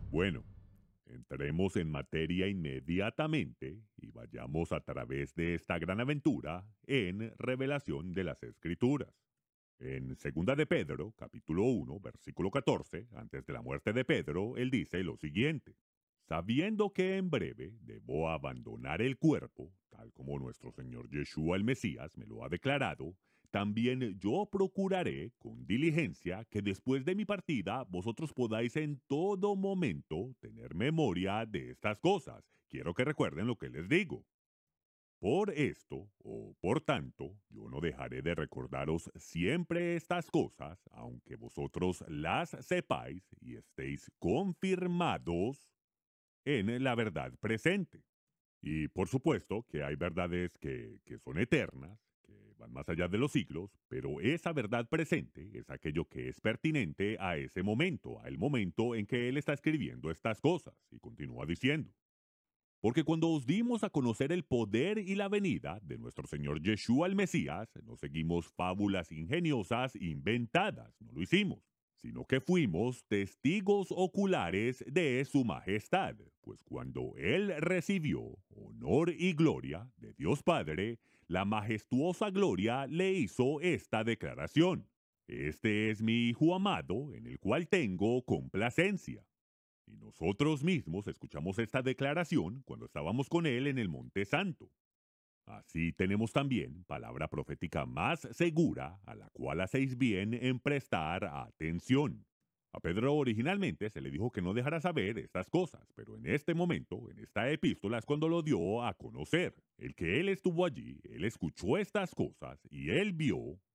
Bueno, entremos en materia inmediatamente y vayamos a través de esta gran aventura en revelación de las Escrituras. En Segunda de Pedro, capítulo 1, versículo 14, antes de la muerte de Pedro, él dice lo siguiente: sabiendo que en breve debo abandonar el cuerpo, tal como nuestro Señor Yeshua el Mesías me lo ha declarado, también yo procuraré con diligencia que después de mi partida vosotros podáis en todo momento tener memoria de estas cosas. Quiero que recuerden lo que les digo. Por esto, o por tanto, yo no dejaré de recordaros siempre estas cosas, aunque vosotros las sepáis y estéis confirmados en la verdad presente. Y por supuesto que hay verdades que son eternas, que van más allá de los siglos, pero esa verdad presente es aquello que es pertinente a ese momento, al momento en que él está escribiendo estas cosas, y continúa diciendo. Porque cuando os dimos a conocer el poder y la venida de nuestro Señor Yeshua el Mesías, no seguimos fábulas ingeniosas inventadas, no lo hicimos, sino que fuimos testigos oculares de su majestad, pues cuando Él recibió honor y gloria de Dios Padre, la majestuosa gloria le hizo esta declaración: Este es mi Hijo amado, en el cual tengo complacencia. Y nosotros mismos escuchamos esta declaración cuando estábamos con él en el Monte Santo. Así tenemos también palabra profética más segura, a la cual hacéis bien en prestar atención. A Pedro originalmente se le dijo que no dejara saber estas cosas, pero en este momento, en esta epístola, es cuando lo dio a conocer. El que él estuvo allí, él escuchó estas cosas y él vio